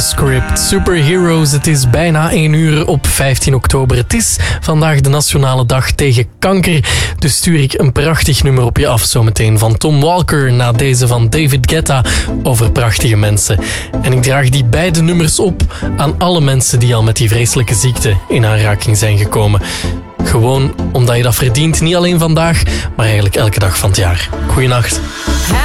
Script, Superheroes. Het is bijna 1 uur op 15 oktober. Het is vandaag de Nationale Dag tegen Kanker. Dus stuur ik een prachtig nummer op je af zometeen van Tom Walker na deze van David Guetta over prachtige mensen. En ik draag die beide nummers op aan alle mensen die al met die vreselijke ziekte in aanraking zijn gekomen. Gewoon omdat je dat verdient, niet alleen vandaag, maar eigenlijk elke dag van het jaar. Goeienacht.